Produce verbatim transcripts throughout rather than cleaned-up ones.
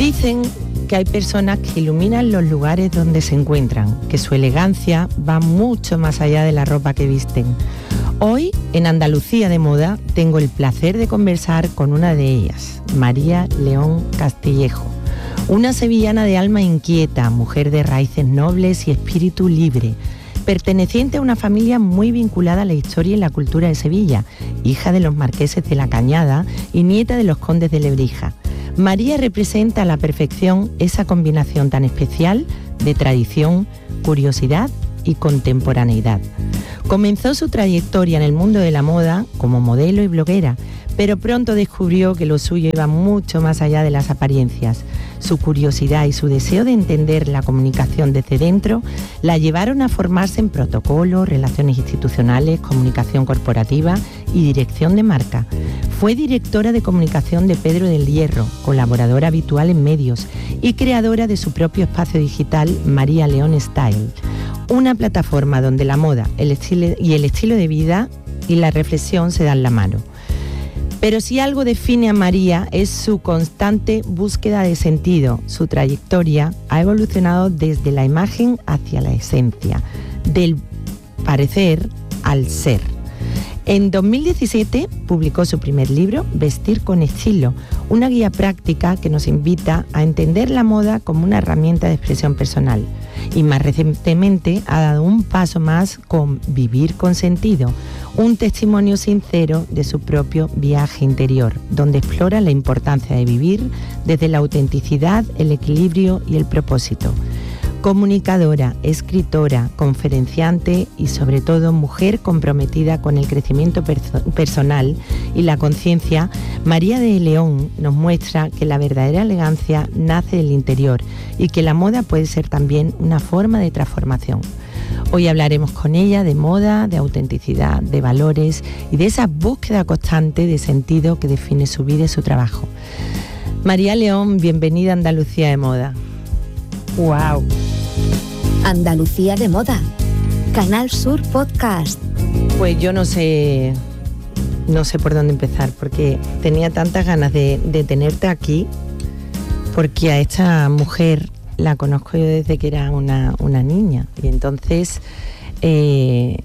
Dicen que hay personas que iluminan los lugares donde se encuentran, que su elegancia va mucho más allá de la ropa que visten. Hoy, en Andalucía de Moda, tengo el placer de conversar con una de ellas, María León Castillejo, una sevillana de alma inquieta, mujer de raíces nobles y espíritu libre, perteneciente a una familia muy vinculada a la historia y la cultura de Sevilla, hija de los marqueses de la Cañada y nieta de los condes de Lebrija. María representa a la perfección esa combinación tan especial de tradición, curiosidad y contemporaneidad. Comenzó su trayectoria en el mundo de la moda como modelo y bloguera, pero pronto descubrió que lo suyo iba mucho más allá de las apariencias. Su curiosidad y su deseo de entender la comunicación desde dentro la llevaron a formarse en protocolos, relaciones institucionales, comunicación corporativa y dirección de marca. Fue directora de comunicación de Pedro del Hierro, colaboradora habitual en medios y creadora de su propio espacio digital María León Style, una plataforma donde la moda el estilo y el estilo de vida y la reflexión se dan la mano. Pero si algo define a María es su constante búsqueda de sentido. Su trayectoria ha evolucionado desde la imagen hacia la esencia, del parecer al ser. En dos mil diecisiete publicó su primer libro, Vestir con estilo, una guía práctica que nos invita a entender la moda como una herramienta de expresión personal. Y más recientemente ha dado un paso más con Vivir con sentido, un testimonio sincero de su propio viaje interior, donde explora la importancia de vivir desde la autenticidad, el equilibrio y el propósito. Comunicadora, escritora, conferenciante y sobre todo mujer comprometida con el crecimiento perso- personal y la conciencia, María de León nos muestra que la verdadera elegancia nace del interior y que la moda puede ser también una forma de transformación. Hoy hablaremos con ella de moda, de autenticidad, de valores y de esa búsqueda constante de sentido que define su vida y su trabajo. María León, bienvenida a Andalucía de Moda. ¡Wow! Andalucía de Moda, Canal Sur Podcast. Pues yo no sé, no sé por dónde empezar, porque tenía tantas ganas de, de tenerte aquí, porque a esta mujer la conozco yo desde que era una, una niña, y entonces eh,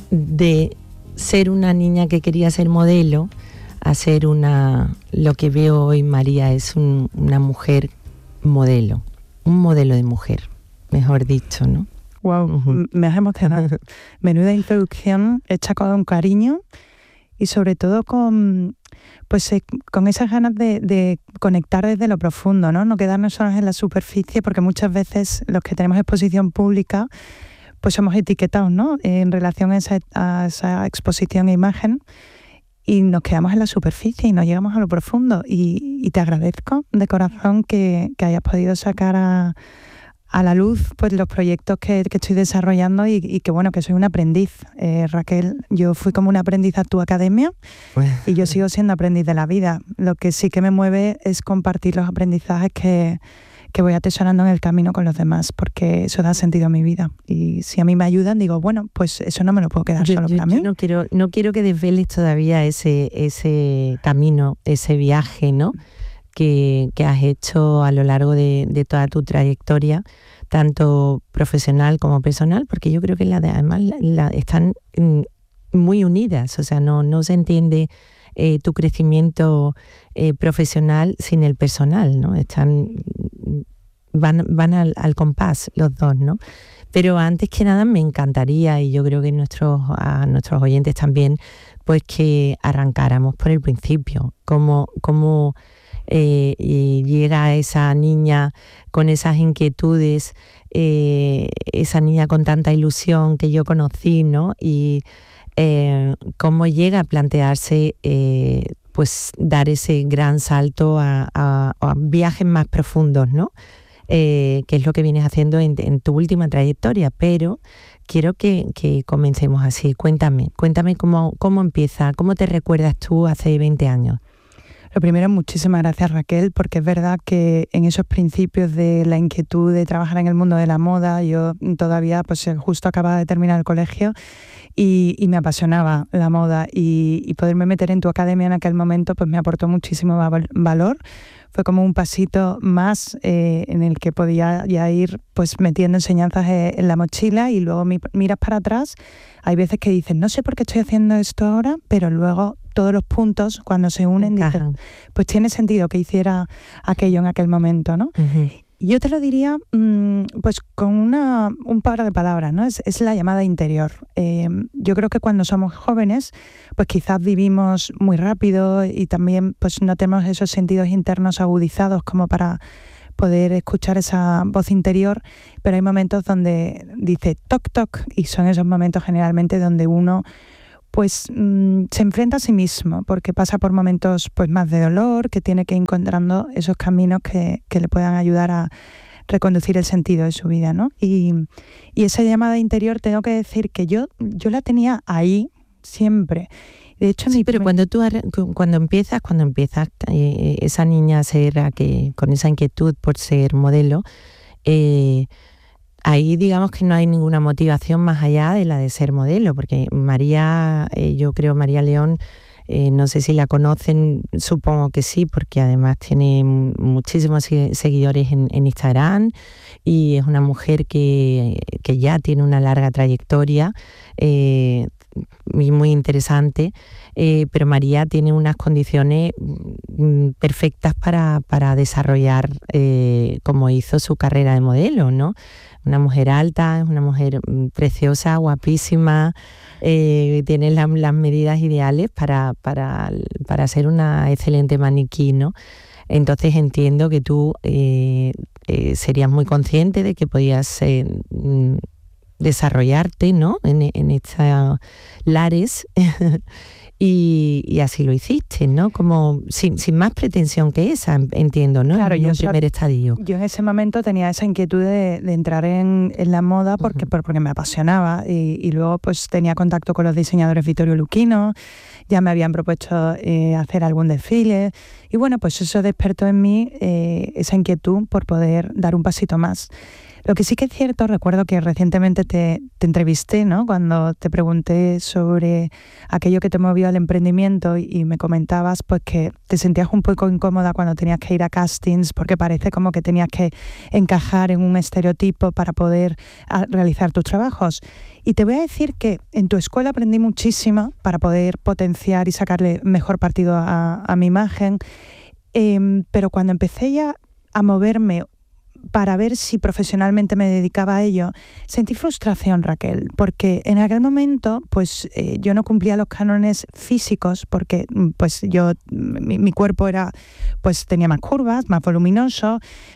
de ser una niña que quería ser modelo a ser una, lo que veo hoy, María, es un, una mujer modelo, un modelo de mujer, mejor dicho, ¿no? Wow, uh-huh. Me has emocionado. Menuda introducción hecha con un cariño y sobre todo con, pues, eh, con esas ganas de, de conectar desde lo profundo, ¿no? No quedarnos solos en la superficie, porque muchas veces los que tenemos exposición pública pues somos etiquetados, ¿no? En relación a esa, a esa exposición e imagen, y nos quedamos en la superficie y no llegamos a lo profundo. Y, y te agradezco de corazón que, que hayas podido sacar a, a la luz pues los proyectos que, que estoy desarrollando y, y que bueno, que soy un aprendiz. Eh, Raquel, yo fui como una aprendiz a tu academia pues... y yo sigo siendo aprendiz de la vida. Lo que sí que me mueve es compartir los aprendizajes que, que voy atesorando en el camino con los demás, porque eso da sentido a mi vida. Y si a mí me ayudan, digo, bueno, pues eso no me lo puedo quedar yo, solo yo, para mí. Yo no quiero, no quiero que desveles todavía ese, ese camino, ese viaje, ¿no? Que, que has hecho a lo largo de, de toda tu trayectoria, tanto profesional como personal, porque yo creo que la de, además la, la, están muy unidas, o sea, no, no se entiende eh, tu crecimiento eh, profesional sin el personal, ¿no? Están, van, van al, al compás los dos, ¿no? Pero antes que nada me encantaría, y yo creo que nuestros, a nuestros oyentes también, pues que arrancáramos por el principio, como, como Eh, y llega esa niña con esas inquietudes, eh, esa niña con tanta ilusión que yo conocí, ¿no? Y eh, cómo llega a plantearse eh, pues dar ese gran salto a, a, a viajes más profundos, ¿no? Eh, que es lo que vienes haciendo en, en tu última trayectoria, pero quiero que, que comencemos así. Cuéntame, cuéntame cómo, cómo empieza, cómo te recuerdas tú hace veinte años. Lo primero, muchísimas gracias, Raquel, porque es verdad que en esos principios de la inquietud de trabajar en el mundo de la moda, yo todavía pues justo acababa de terminar el colegio y, y me apasionaba la moda y, y poderme meter en tu academia en aquel momento pues me aportó muchísimo val- valor. Fue como un pasito más eh, en el que podía ya ir pues metiendo enseñanzas eh, en la mochila y luego mi, miras para atrás. Hay veces que dices, no sé por qué estoy haciendo esto ahora, pero luego todos los puntos cuando se unen dices, pues tiene sentido que hiciera aquello en aquel momento, ¿no? Uh-huh. Yo te lo diría mmm, pues con una, un par de palabras, ¿no? Es, es la llamada interior. Eh, yo creo que cuando somos jóvenes, pues quizás vivimos muy rápido y también pues no tenemos esos sentidos internos agudizados como para poder escuchar esa voz interior, pero hay momentos donde dice toc toc y son esos momentos generalmente donde uno pues mmm, se enfrenta a sí mismo porque pasa por momentos pues más de dolor, que tiene que ir encontrando esos caminos que, que le puedan ayudar a reconducir el sentido de su vida, ¿no? Y, y esa llamada interior tengo que decir que yo, yo la tenía ahí siempre. De hecho, sí, mi pero primer... cuando tú cuando empiezas, cuando empiezas eh, esa niña a ser a que con esa inquietud por ser modelo, eh, ahí digamos que no hay ninguna motivación más allá de la de ser modelo, porque María, eh, yo creo María León, eh, no sé si la conocen, supongo que sí, porque además tiene muchísimos seguidores en, en Instagram y es una mujer que, que ya tiene una larga trayectoria eh, muy, muy interesante, eh, pero María tiene unas condiciones mm, perfectas para, para desarrollar eh, como hizo su carrera de modelo, ¿no? Una mujer alta, es una mujer preciosa, guapísima, eh, tiene la, las medidas ideales para, para, para ser una excelente maniquí, ¿no? Entonces entiendo que tú eh, eh, serías muy consciente de que podías eh, desarrollarte, ¿no? En, en estas lares y, y así lo hiciste, ¿no? Como sin, sin más pretensión que esa, entiendo, ¿no? Claro, en yo un primer estadio. Yo en ese momento tenía esa inquietud de, de entrar en, en la moda porque, uh-huh. porque me apasionaba y, y luego pues tenía contacto con los diseñadores Vittorio Luchino, ya me habían propuesto eh, hacer algún desfile y bueno, pues eso despertó en mí eh, esa inquietud por poder dar un pasito más. Lo que sí que es cierto, recuerdo que recientemente te, te entrevisté, ¿no? Cuando te pregunté sobre aquello que te movió al emprendimiento y, y me comentabas pues que te sentías un poco incómoda cuando tenías que ir a castings porque parece como que tenías que encajar en un estereotipo para poder a, realizar tus trabajos. Y te voy a decir que en tu escuela aprendí muchísimo para poder potenciar y sacarle mejor partido a, a mi imagen, eh, pero cuando empecé ya a moverme para ver si profesionalmente me dedicaba a ello, sentí frustración, Raquel, porque en aquel momento pues eh, yo no cumplía los cánones físicos porque pues yo mi, mi cuerpo era pues tenía más curvas, más voluminoso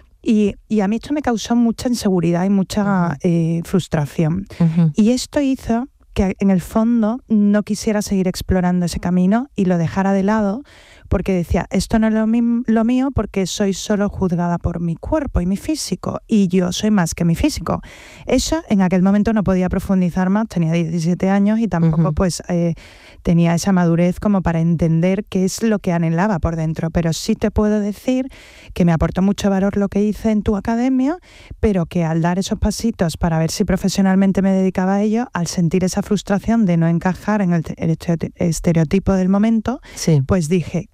y, y a mí esto me causó mucha inseguridad y mucha uh-huh. eh, frustración. Uh-huh. Y esto hizo que en el fondo no quisiera seguir explorando ese camino y lo dejara de lado porque decía, esto no es lo, mi- lo mío porque soy solo juzgada por mi cuerpo y mi físico y yo soy más que mi físico. Eso en aquel momento no podía profundizar más, tenía diecisiete años y tampoco uh-huh. pues eh, tenía esa madurez como para entender qué es lo que anhelaba por dentro, pero sí te puedo decir que me aportó mucho valor lo que hice en tu academia, pero que al dar esos pasitos para ver si profesionalmente me dedicaba a ello, al sentir esa frustración de no encajar en el, te- el estereotipo del momento, sí. pues dije,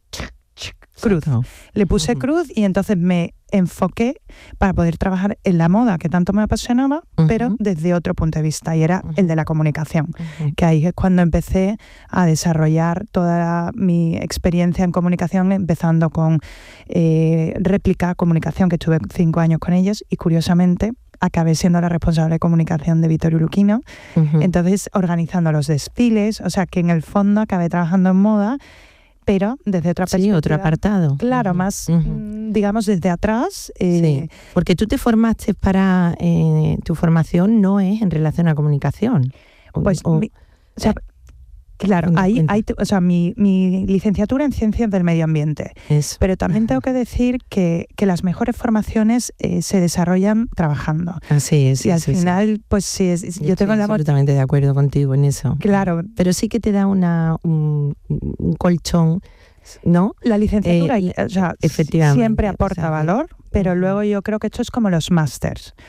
cruz. Le puse uh-huh. cruz y entonces me enfoqué para poder trabajar en la moda que tanto me apasionaba, uh-huh. pero desde otro punto de vista y era uh-huh. el de la comunicación, uh-huh. que ahí es cuando empecé a desarrollar toda mi experiencia en comunicación, empezando con eh, Réplica Comunicación, que estuve cinco años con ellos y curiosamente acabé siendo la responsable de comunicación de Vittorio Luchino, uh-huh. entonces organizando los desfiles, o sea que en el fondo acabé trabajando en moda, pero desde otra perspectiva. Sí, otro apartado. Claro, uh-huh. más, uh-huh. digamos, desde atrás. Eh, sí, porque tú te formaste para... Eh, tu formación no es en relación a comunicación. Pues, o, mi, o sea, claro, cuenta, ahí cuenta. hay, o sea, mi, mi licenciatura en Ciencias del Medio Ambiente. Eso. Pero también uh-huh. tengo que decir que, que las mejores formaciones eh, se desarrollan trabajando. Así es. Y al sí, final, sí. pues sí, es, yo, yo tengo la... absolutamente de acuerdo contigo en eso. Claro. Pero sí que te da una un, un colchón, ¿no? La licenciatura eh, o sea, efectivamente, siempre aporta o sea, valor, pero uh-huh. luego yo creo que esto es como los másters.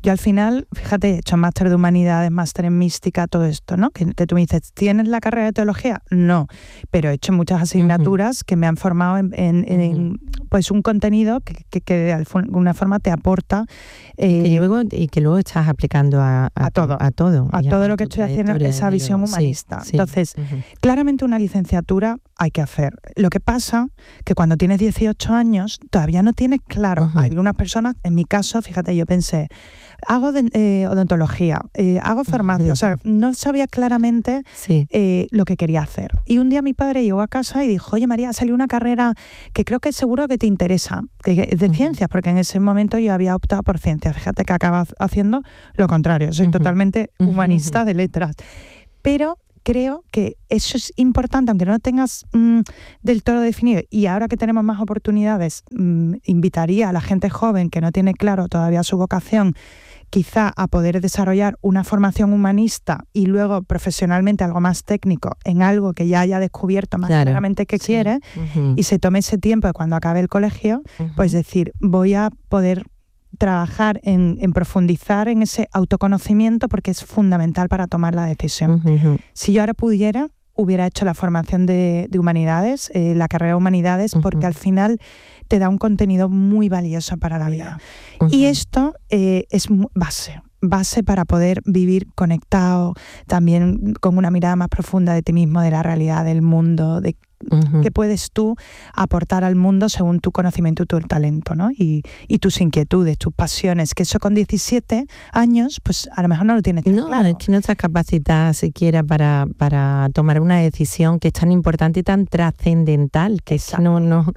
Yo al final, fíjate, he hecho máster de humanidades, máster en mística, todo esto, ¿no? Que, que tú me dices, ¿tienes la carrera de teología? No, pero he hecho muchas asignaturas uh-huh. que me han formado en, en, en, en pues un contenido que, que, que de alguna forma te aporta. Eh, y, luego, y que luego estás aplicando a, a, a todo. A todo, a todo lo que estoy haciendo, esa visión humanista. Sí, sí. Entonces, uh-huh. claramente una licenciatura hay que hacer. Lo que pasa que cuando tienes dieciocho años todavía no tienes claro. Uh-huh. Hay algunas personas, en mi caso, fíjate, yo pensé, hago de, eh, odontología, eh, hago farmacia, uh-huh. o sea, no sabía claramente sí. eh, lo que quería hacer. Y un día mi padre llegó a casa y dijo, oye María, ha salido una carrera que creo que seguro que te interesa, de, de uh-huh. ciencias, porque en ese momento yo había optado por ciencias. Fíjate que acabas haciendo lo contrario, soy uh-huh. totalmente humanista uh-huh. de letras. Pero creo que eso es importante, aunque no lo tengas mmm, del todo definido. Y ahora que tenemos más oportunidades, mmm, invitaría a la gente joven que no tiene claro todavía su vocación, quizá a poder desarrollar una formación humanista y luego profesionalmente algo más técnico en algo que ya haya descubierto más claro. claramente que sí. quiere uh-huh. y se tome ese tiempo de cuando acabe el colegio, uh-huh. pues decir, voy a poder trabajar en, en profundizar en ese autoconocimiento porque es fundamental para tomar la decisión. Uh-huh. Si yo ahora pudiera, hubiera hecho la formación de, de humanidades, eh, la carrera de humanidades, uh-huh. porque al final te da un contenido muy valioso para la vida. Uh-huh. Y esto eh, es base, base para poder vivir conectado, también con una mirada más profunda de ti mismo, de la realidad, del mundo, de Uh-huh. qué puedes tú aportar al mundo según tu conocimiento y tu talento, ¿no? Y, y tus inquietudes, tus pasiones, que eso con diecisiete años, pues a lo mejor no lo tienes tan no, claro. Es que no estás capacitada siquiera para, para tomar una decisión que es tan importante y tan trascendental, que es no, no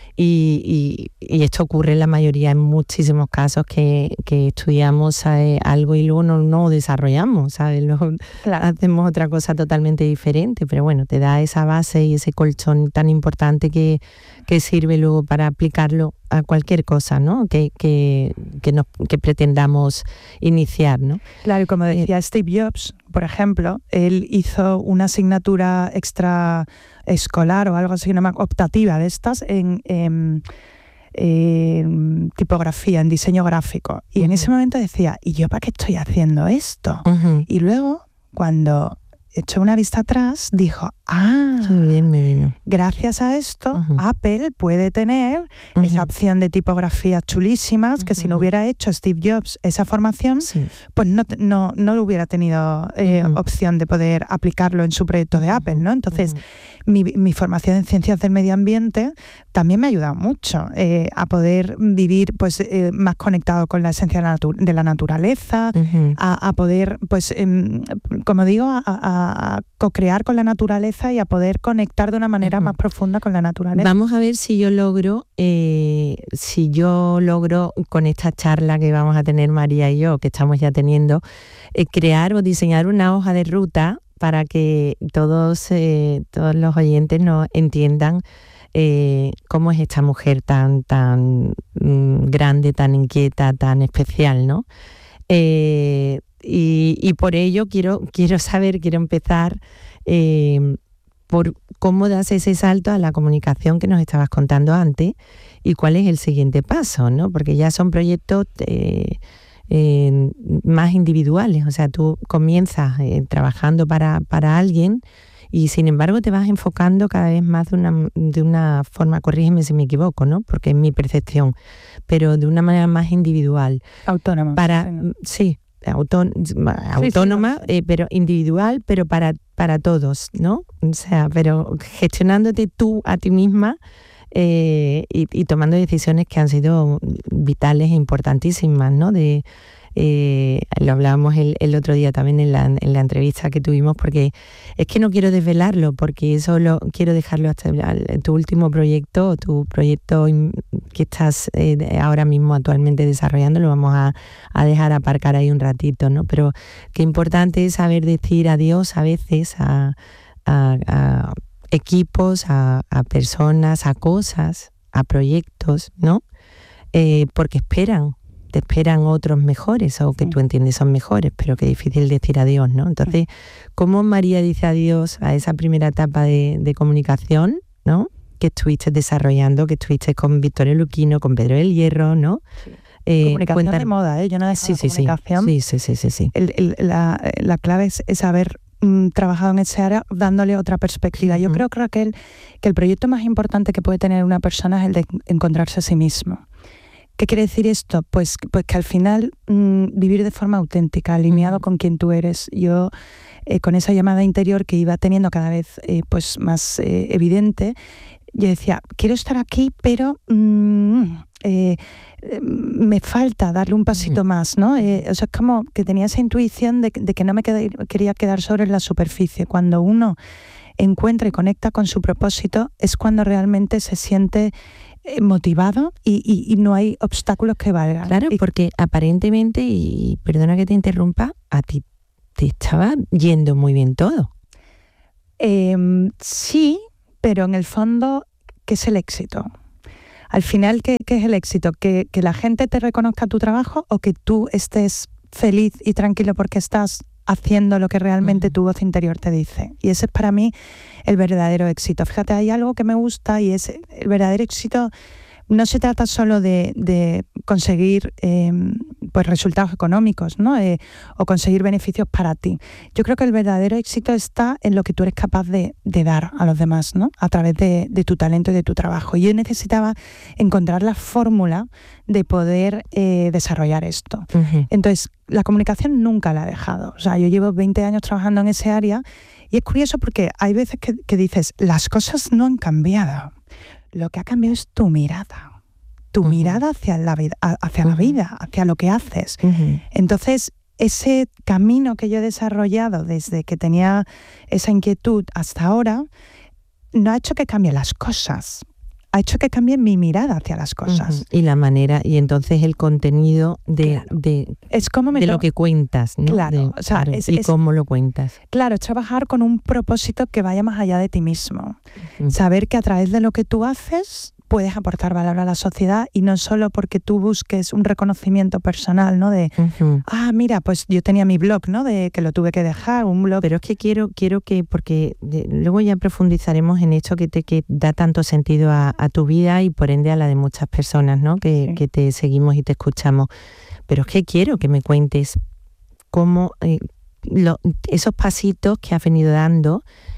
y, y, y esto ocurre en la mayoría, en muchísimos casos que, que estudiamos ¿sabes? Algo y luego no, no desarrollamos, ¿sabes? Luego claro. hacemos otra cosa totalmente diferente, pero bueno, te da esa base y ese colchón tan importante que, que sirve luego para aplicarlo a cualquier cosa, ¿no? Que, que, que, nos, que pretendamos iniciar, ¿no? Claro, y como decía eh, Steve Jobs, por ejemplo, él hizo una asignatura extraescolar o algo así, una optativa de estas en, en, en tipografía, en diseño gráfico. Y uh-huh. en ese momento decía, ¿y yo para qué estoy haciendo esto? Uh-huh. Y luego, cuando echó una vista atrás, dijo, ah, bien, bien. gracias a esto, uh-huh. Apple puede tener uh-huh. esa opción de tipografías chulísimas, uh-huh. que si no hubiera hecho Steve Jobs esa formación, sí. pues no, no, no hubiera tenido eh, uh-huh. opción de poder aplicarlo en su proyecto de Apple, ¿no? Entonces, uh-huh. mi, mi formación en ciencias del medio ambiente también me ha ayudado mucho eh, a poder vivir pues eh, más conectado con la esencia de la, natu- de la naturaleza, uh-huh. a, a poder, pues, eh, como digo, a, a, a co-crear con la naturaleza y a poder conectar de una manera uh-huh. más profunda con la naturaleza. Vamos a ver si yo logro, eh, si yo logro con esta charla que vamos a tener María y yo, que estamos ya teniendo, eh, crear o diseñar una hoja de ruta para que todos, eh, todos los oyentes nos entiendan eh, cómo es esta mujer tan, tan mm, grande, tan inquieta, tan especial, ¿no? Eh, y, y por ello quiero, quiero saber, quiero empezar eh, por cómo das ese salto a la comunicación que nos estabas contando antes y cuál es el siguiente paso, ¿no? Porque ya son proyectos eh, eh, más individuales, o sea, tú comienzas eh, trabajando para, para alguien y sin embargo te vas enfocando cada vez más de una, de una forma, corrígeme si me equivoco, ¿no? Porque es mi percepción, pero de una manera más individual. Autónoma. Para, sí, autón, autónoma, sí, sí. Eh, pero individual, pero para, para todos, ¿no? O sea, pero gestionándote tú a ti misma eh, y, y tomando decisiones que han sido vitales e importantísimas, ¿no? De, eh, lo hablábamos el, el otro día también en la, en la entrevista que tuvimos, porque es que no quiero desvelarlo, porque eso lo quiero dejarlo hasta el, tu último proyecto, tu proyecto que estás eh, ahora mismo actualmente desarrollando, lo vamos a, a dejar aparcar ahí un ratito, ¿no? Pero qué importante es saber decir adiós a veces a, a, a equipos, a, a personas, a cosas, a proyectos, ¿no? Eh, porque esperan. Te esperan otros mejores o que tú entiendes son mejores, pero qué difícil decir adiós, ¿no? Entonces, ¿cómo María dice adiós a esa primera etapa de, de comunicación, ¿no? que estuviste desarrollando, que estuviste con Victoria Luquino, con Pedro del Hierro, ¿no? Sí. Eh, comunicación cuenta... de moda, ¿eh? Yo no he dejado sí, sí, comunicación. Sí, sí, sí, sí, sí. El, el, la, la clave es, es haber mm, trabajado en ese área dándole otra perspectiva. Yo uh-huh. creo, Raquel, que el proyecto más importante que puede tener una persona es el de encontrarse a sí mismo. ¿Qué quiere decir esto? Pues, pues que al final mmm, vivir de forma auténtica, alineado uh-huh. con quien tú eres. Yo, eh, con esa llamada interior que iba teniendo cada vez eh, pues más eh, evidente, yo decía, quiero estar aquí, pero mmm, eh, me falta darle un pasito uh-huh. más, ¿no? Eh, o sea, es como que tenía esa intuición de, de que no me quedé, quería quedar sobre la superficie. Cuando uno encuentra y conecta con su propósito, es cuando realmente se siente motivado y, y, y no hay obstáculos que valgan. Claro, y, porque aparentemente, y perdona que te interrumpa, a ti te estaba yendo muy bien todo. Eh, sí, pero en el fondo, ¿qué es el éxito? Al final, ¿qué, qué es el éxito? ¿Que, ¿Que la gente te reconozca tu trabajo o que tú estés feliz y tranquilo porque estás haciendo lo que realmente uh-huh. tu voz interior te dice? Y ese es para mí el verdadero éxito. Fíjate, hay algo que me gusta y es el verdadero éxito. No se trata solo de, de conseguir eh, pues resultados económicos, ¿no? Eh, o conseguir beneficios para ti. Yo creo que el verdadero éxito está en lo que tú eres capaz de, de dar a los demás, ¿no? A través de, de tu talento y de tu trabajo. Y yo necesitaba encontrar la fórmula de poder eh, desarrollar esto. Uh-huh. Entonces, la comunicación nunca la he dejado. O sea, yo llevo veinte años trabajando en ese área y es curioso porque hay veces que, que dices, las cosas no han cambiado. Lo que ha cambiado es tu mirada, tu uh-huh. mirada hacia la vida, hacia uh-huh. la vida, hacia lo que haces. Uh-huh. Entonces, ese camino que yo he desarrollado desde que tenía esa inquietud hasta ahora, no ha hecho que cambie las cosas, ha hecho que cambie mi mirada hacia las cosas. Uh-huh. Y la manera, y entonces el contenido de, claro. de, es como me de to- lo que cuentas, ¿no? Claro, de, o sea, claro, es, y es, cómo lo cuentas. Claro, es trabajar con un propósito que vaya más allá de ti mismo. Uh-huh. Saber que a través de lo que tú haces puedes aportar valor a la sociedad y no solo porque tú busques un reconocimiento personal, ¿no? De, uh-huh. ah, mira, pues yo tenía mi blog, ¿no? De que lo tuve que dejar, un blog. Pero es que quiero, quiero que, porque de, luego ya profundizaremos en esto que te que da tanto sentido a, a tu vida y por ende a la de muchas personas, ¿no? Que, sí. que te seguimos y te escuchamos. Pero es que quiero que me cuentes cómo eh, lo, esos pasitos que has venido dando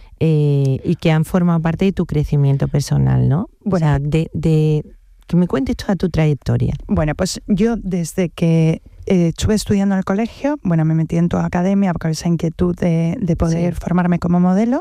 Eh, y que han formado parte de tu crecimiento personal, ¿no? Bueno, o sea, de, de que me cuentes toda tu trayectoria. Bueno, pues yo desde que eh, estuve estudiando en el colegio, bueno, me metí en toda academia por esa inquietud de, de poder sí. formarme como modelo.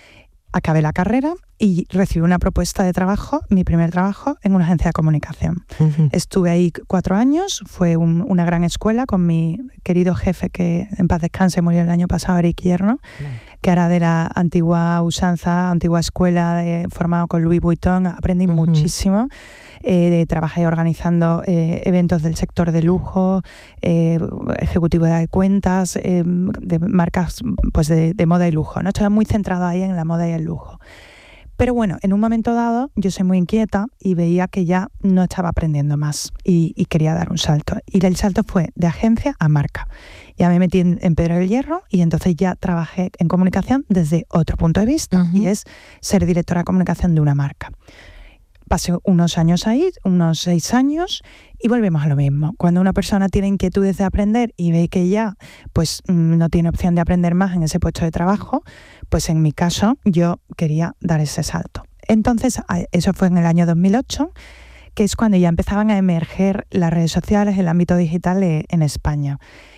Acabé la carrera y recibí una propuesta de trabajo, mi primer trabajo, en una agencia de comunicación. Uh-huh. Estuve ahí cuatro años, fue un, una gran escuela con mi querido jefe, que en paz descanse, murió el año pasado, Eric Hierno, uh-huh. que era de la antigua usanza, antigua escuela de, formado con Louis Vuitton. Aprendí uh-huh. muchísimo. Eh, trabajé organizando eh, eventos del sector de lujo, eh, ejecutivo de cuentas, eh, de marcas pues de, de moda y lujo, ¿no? Estaba muy centrado ahí en la moda y el lujo. Pero bueno, en un momento dado yo soy muy inquieta y veía que ya no estaba aprendiendo más y, y quería dar un salto. Y el salto fue de agencia a marca. Ya me metí en, en Pedro del Hierro y entonces ya trabajé en comunicación desde otro punto de vista, uh-huh. y es ser directora de comunicación de una marca. Pasé unos años ahí, unos seis años, y volvemos a lo mismo. Cuando una persona tiene inquietudes de aprender y ve que ya pues no tiene opción de aprender más en ese puesto de trabajo, pues en mi caso yo quería dar ese salto. Entonces, eso fue en el año dos mil ocho, que es cuando ya empezaban a emerger las redes sociales, el ámbito digital en España.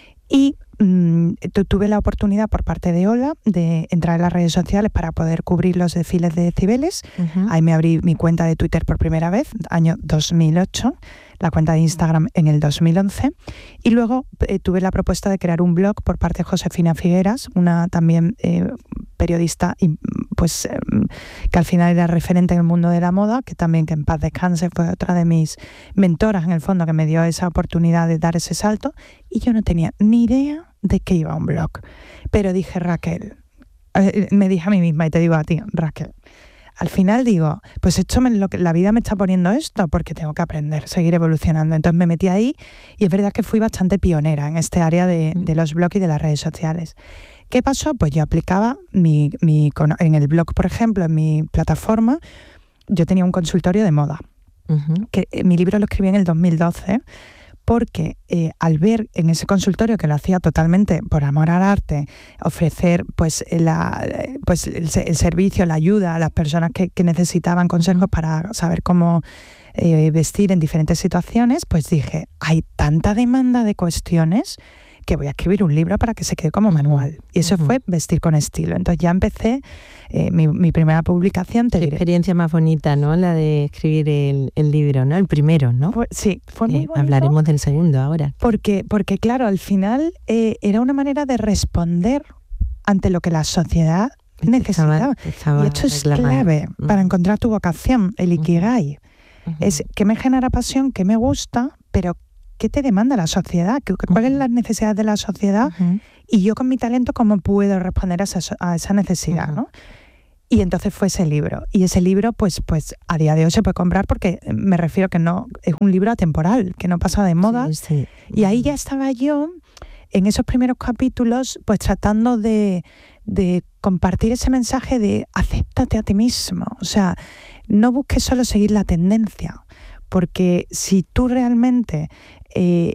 Y mmm, tuve la oportunidad por parte de Hola de entrar en las redes sociales para poder cubrir los desfiles de Cibeles. Uh-huh. Ahí me abrí mi cuenta de Twitter por primera vez, año dos mil ocho, la cuenta de Instagram en el dos mil once, y luego eh, tuve la propuesta de crear un blog por parte de Josefina Figueras, una también eh, periodista pues eh, que al final era referente en el mundo de la moda, que también, que en paz descanse, fue otra de mis mentoras en el fondo, que me dio esa oportunidad de dar ese salto, y yo no tenía ni idea de qué iba un blog. Pero dije, Raquel, eh, me dije a mí misma, y te digo a ti, Raquel, al final digo, pues esto me, lo que, la vida me está poniendo esto, porque tengo que aprender, seguir evolucionando. Entonces me metí ahí y es verdad que fui bastante pionera en este área de, de los blogs y de las redes sociales. ¿Qué pasó? Pues yo aplicaba mi, mi, en el blog, por ejemplo, en mi plataforma, yo tenía un consultorio de moda, uh-huh. que eh, mi libro lo escribí en el dos mil doce, porque eh, al ver en ese consultorio, que lo hacía totalmente por amor al arte, ofrecer pues, la, pues el, el servicio, la ayuda a las personas que, que necesitaban consejos para saber cómo eh, vestir en diferentes situaciones, pues dije, hay tanta demanda de cuestiones que voy a escribir un libro para que se quede como manual. Y eso uh-huh. fue Vestir con estilo. Entonces ya empecé eh, mi, mi primera publicación. Te Qué diré. Experiencia más bonita, ¿no? La de escribir el, el libro, ¿no? El primero, ¿no? Fue, sí, fue muy eh, bonito. Hablaremos del segundo ahora. Porque, porque claro, al final eh, era una manera de responder ante lo que la sociedad necesitaba. Estaba, estaba y esto es reclamando. clave uh-huh. para encontrar tu vocación, el Ikigai. Uh-huh. Es que me genera pasión, que me gusta, pero ¿qué te demanda la sociedad? ¿Cuáles son las necesidades de la sociedad? Uh-huh. Y yo con mi talento, ¿cómo puedo responder a esa, a esa necesidad? Uh-huh. ¿no? Y entonces fue ese libro. Y ese libro, pues, pues a día de hoy se puede comprar porque me refiero que no es un libro atemporal, que no pasa de moda. Sí, sí. Y ahí ya estaba yo, en esos primeros capítulos, pues tratando de, de compartir ese mensaje de acéptate a ti mismo. O sea, no busques solo seguir la tendencia. Porque si tú realmente eh,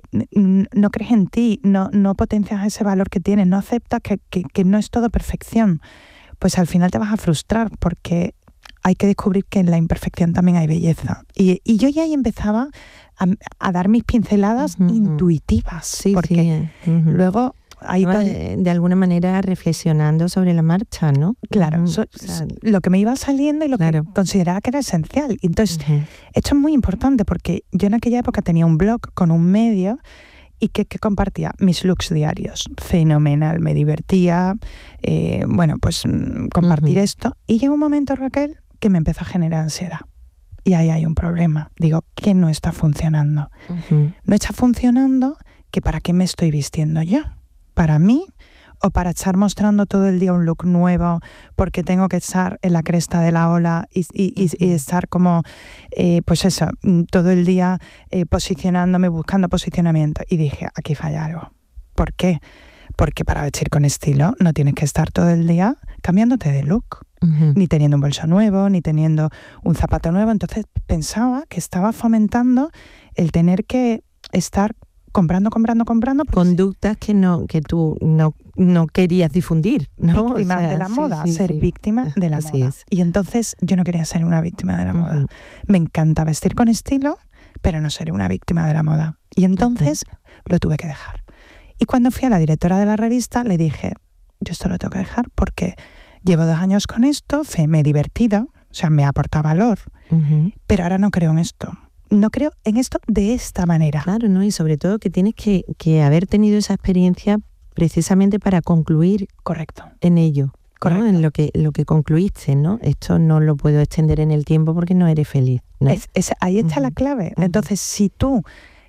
no crees en ti, no, no potencias ese valor que tienes, no aceptas que, que, que no es todo perfección, pues al final te vas a frustrar, porque hay que descubrir que en la imperfección también hay belleza. Y, y yo ya ahí empezaba a, a dar mis pinceladas uh-huh. intuitivas, sí, porque sí. Uh-huh. luego... Ahí de, de alguna manera reflexionando sobre la marcha, ¿no? Claro, uh-huh. so, o sea, lo que me iba saliendo y lo claro. que consideraba que era esencial. Entonces, uh-huh. esto es muy importante porque yo en aquella época tenía un blog con un medio y que, que compartía mis looks diarios. Fenomenal, me divertía, eh, bueno, pues compartir uh-huh. esto. Y llegó un momento, Raquel, que me empezó a generar ansiedad. Y ahí hay un problema. Digo, ¿qué no está funcionando? Uh-huh. No está funcionando, que ¿para qué me estoy vistiendo yo? ¿Para mí o para estar mostrando todo el día un look nuevo porque tengo que estar en la cresta de la ola y, y, y, y estar como, eh, pues eso, todo el día eh, posicionándome, buscando posicionamiento? Y dije, aquí falla algo. ¿Por qué? Porque para vestir con estilo no tienes que estar todo el día cambiándote de look, uh-huh. ni teniendo un bolso nuevo, ni teniendo un zapato nuevo. Entonces pensaba que estaba fomentando el tener que estar comprando, comprando, comprando. Pues, conductas que no que tú no, no querías difundir, ¿no? Víctima o sea, de la sí, moda, sí, ser sí. víctima de la Así moda. Es. Y entonces yo no quería ser una víctima de la uh-huh. moda. Me encanta vestir con estilo, pero no ser una víctima de la moda. Y entonces uh-huh. lo tuve que dejar. Y cuando fui a la directora de la revista, le dije, yo esto lo tengo que dejar porque llevo dos años con esto, me he divertido, o sea, me aporta valor, uh-huh. pero ahora no creo en esto. No creo en esto de esta manera. Claro, ¿no? Y sobre todo que tienes que, que haber tenido esa experiencia precisamente para concluir correcto en ello, correcto. ¿no? En lo que lo que concluiste, ¿no? Esto no lo puedo extender en el tiempo porque no eres feliz, ¿no? Es, es, ahí está uh-huh. la clave. Uh-huh. Entonces, si tú,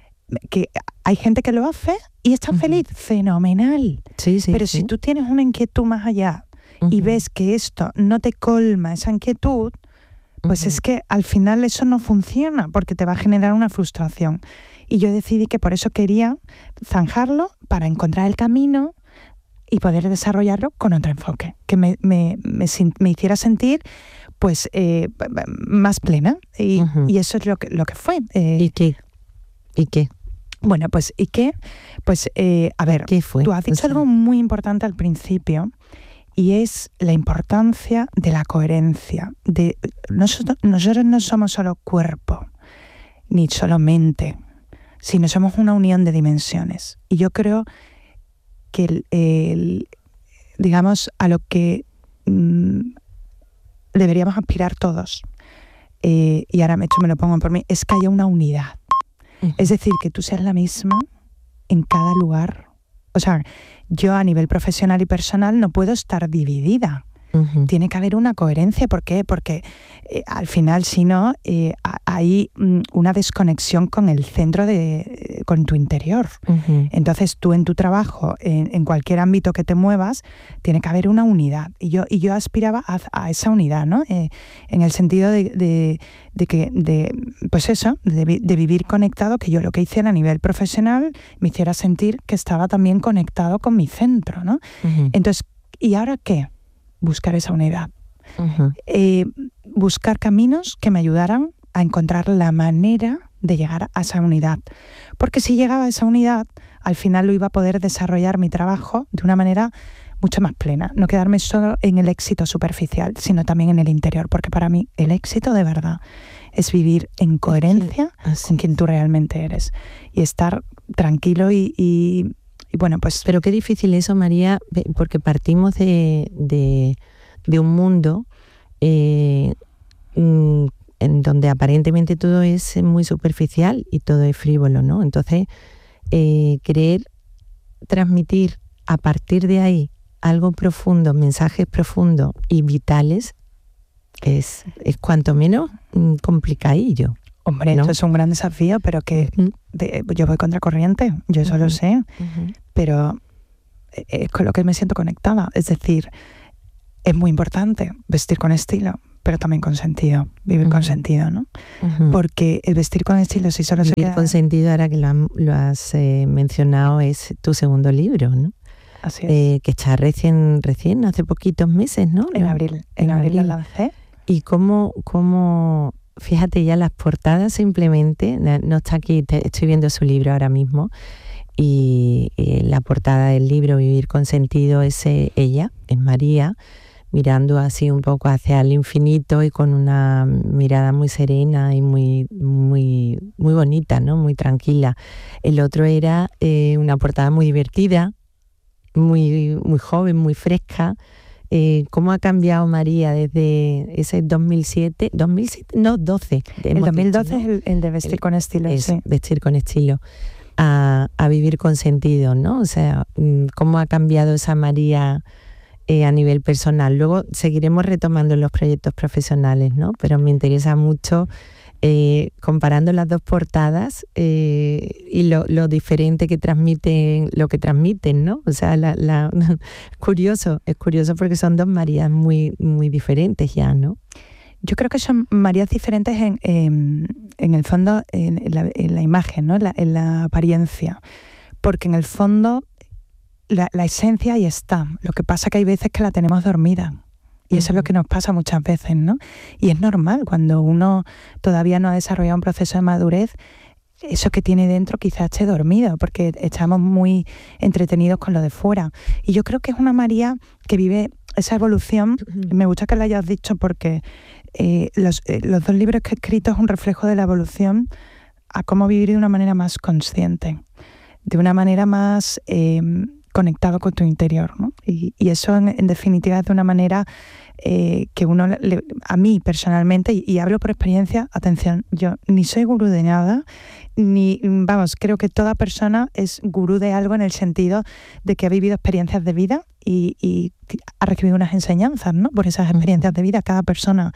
que hay gente que lo hace y está uh-huh. feliz, fenomenal. Sí, sí, pero sí. si tú tienes una inquietud más allá uh-huh. y ves que esto no te colma esa inquietud, pues uh-huh. es que al final eso no funciona porque te va a generar una frustración. Y yo decidí que por eso quería zanjarlo para encontrar el camino y poder desarrollarlo con otro enfoque, que me, me, me, me hiciera sentir pues eh, más plena. Y, uh-huh. y eso es lo que, lo que fue. Eh, ¿Y qué? ¿Y qué? Bueno, pues ¿y qué? Pues eh, a ver, ¿qué fue? Tú has dicho o sea... algo muy importante al principio, y es la importancia de la coherencia. De, nosotros, nosotros no somos solo cuerpo, ni solo mente, sino somos una unión de dimensiones. Y yo creo que, el, el, digamos, a lo que mmm, deberíamos aspirar todos, eh, y ahora esto me lo pongo por mí, es que haya una unidad. Uh-huh. Es decir, que tú seas la misma en cada lugar. O sea, yo a nivel profesional y personal no puedo estar dividida. Uh-huh. Tiene que haber una coherencia. ¿Por qué? Porque eh, al final, si no, eh, hay mm, una desconexión con el centro, de, eh, con tu interior. Uh-huh. Entonces, tú en tu trabajo, en, en cualquier ámbito que te muevas, tiene que haber una unidad. Y yo, y yo aspiraba a, a esa unidad, ¿no? Eh, en el sentido de, de, de que, de, pues eso, de, de vivir conectado, que yo lo que hice a nivel profesional me hiciera sentir que estaba también conectado con mi centro, ¿no? Uh-huh. Entonces, ¿y ahora qué? Buscar esa unidad. Uh-huh. Eh, buscar caminos que me ayudaran a encontrar la manera de llegar a esa unidad. Porque si llegaba a esa unidad, al final lo iba a poder desarrollar mi trabajo de una manera mucho más plena. No quedarme solo en el éxito superficial, sino también en el interior. Porque para mí el éxito de verdad es vivir en coherencia sí, con quien tú realmente eres. Y estar tranquilo y, y, y bueno, pues... Pero qué difícil eso, María, porque partimos de, de, de un mundo... Eh, en donde aparentemente todo es muy superficial y todo es frívolo, ¿no? Entonces, eh, querer transmitir a partir de ahí algo profundo, mensajes profundos y vitales, es, es cuanto menos complicadillo. Hombre, ¿no? Eso es un gran desafío, pero que uh-huh. de, yo voy contracorriente, yo eso uh-huh. lo sé, uh-huh. pero es con lo que me siento conectada. Es decir, es muy importante vestir con estilo, pero también con sentido, vivir uh-huh. con sentido, ¿no? Uh-huh. Porque el vestir con estilo, si solo vivir se queda... con sentido, ahora que lo, han, lo has eh, mencionado, es tu segundo libro, ¿no? Así es. Eh, que está recién, recién, hace poquitos meses, ¿no? En abril, en, en abril lo lancé. Y cómo, cómo, fíjate ya las portadas simplemente, no está aquí, te, estoy viendo su libro ahora mismo, y, y la portada del libro, Vivir con sentido, es eh, ella, es María, mirando así un poco hacia el infinito y con una mirada muy serena y muy, muy, muy bonita, ¿no? Muy tranquila. El otro era eh, una portada muy divertida, muy, muy joven, muy fresca. Eh, ¿Cómo ha cambiado María desde ese dos mil siete? ¿dos mil siete? No, doce. El dos mil doce dicho, ¿no? es el, el de vestir el, con estilo. Es, sí. Vestir con estilo. A, a vivir con sentido, ¿no? O sea, ¿cómo ha cambiado esa María Eh, a nivel personal? Luego seguiremos retomando los proyectos profesionales, ¿no? Pero me interesa mucho eh, comparando las dos portadas eh, y lo, lo diferente que transmiten, lo que transmiten, ¿no? O sea, la, la, curioso, es curioso porque son dos Marías muy, muy diferentes ya, ¿no? Yo creo que son Marías diferentes en, en, en el fondo, en la, en la imagen, ¿no? En la, en la apariencia, porque en el fondo La, la esencia ahí está. Lo que pasa que hay veces que la tenemos dormida. Y eso uh-huh. es lo que nos pasa muchas veces, ¿no? Y es normal, cuando uno todavía no ha desarrollado un proceso de madurez, eso que tiene dentro quizás esté dormido, porque estamos muy entretenidos con lo de fuera. Y yo creo que es una María que vive esa evolución. Uh-huh. Me gusta que lo hayas dicho porque eh, los, eh, los dos libros que he escrito es un reflejo de la evolución a cómo vivir de una manera más consciente, de una manera más... Eh, conectado con tu interior, ¿no? Y, y eso en, en definitiva es de una manera eh, que uno, le, a mí personalmente, y, y hablo por experiencia, atención, yo ni soy gurú de nada, ni, vamos, creo que toda persona es gurú de algo en el sentido de que ha vivido experiencias de vida y, y ha recibido unas enseñanzas, ¿no? Por esas experiencias de vida, cada persona.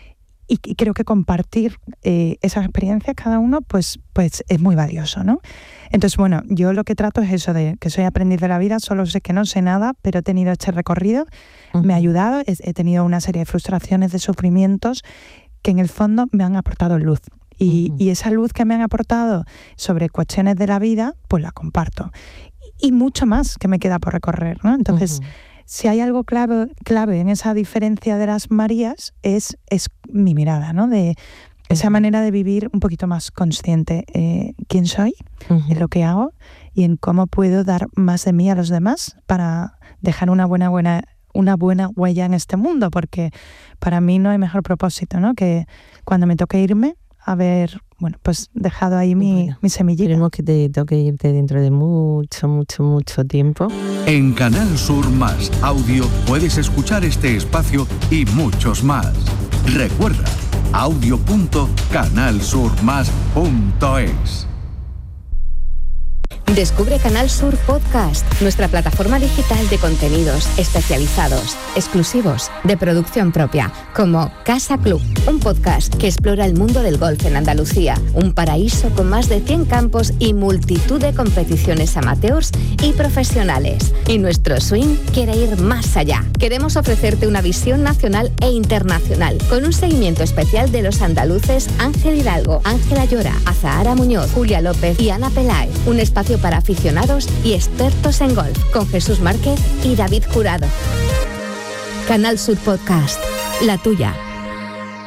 Y, y creo que compartir eh, esas experiencias cada uno, pues, pues es muy valioso, ¿no? Entonces, bueno, yo lo que trato es eso de que soy aprendiz de la vida, solo sé que no sé nada, pero he tenido este recorrido, uh-huh. me ha ayudado, he, he tenido una serie de frustraciones, de sufrimientos, que en el fondo me han aportado luz. Y, uh-huh. y esa luz que me han aportado sobre cuestiones de la vida, pues la comparto. Y, y mucho más que me queda por recorrer, ¿no? Entonces... Uh-huh. Si hay algo clave, clave en esa diferencia de las Marías, es, es mi mirada, ¿no? De esa manera de vivir un poquito más consciente. Eh, ¿Quién soy? Uh-huh. En lo que hago y en cómo puedo dar más de mí a los demás para dejar una buena, buena, una buena huella en este mundo. Porque para mí no hay mejor propósito, ¿no? Que cuando me toque irme, haber, bueno, pues dejado ahí mi, bueno, mi semillita. Esperemos que te toque irte dentro de mucho, mucho, mucho tiempo. En Canal Sur Más Audio puedes escuchar este espacio y muchos más. Recuerda, audio punto canal sur más punto es. Descubre Canal Sur Podcast, nuestra plataforma digital de contenidos especializados, exclusivos, de producción propia, como Casa Club, un podcast que explora el mundo del golf en Andalucía, un paraíso con más de cien campos y multitud de competiciones amateurs y profesionales. Y nuestro swing quiere ir más allá. Queremos ofrecerte una visión nacional e internacional, con un seguimiento especial de los andaluces Ángel Hidalgo, Ángela Llora, Azahara Muñoz, Julia López y Ana Peláez. Un espacio para aficionados y expertos en golf, con Jesús Márquez y David Jurado. Canal Sur Podcast. la tuya.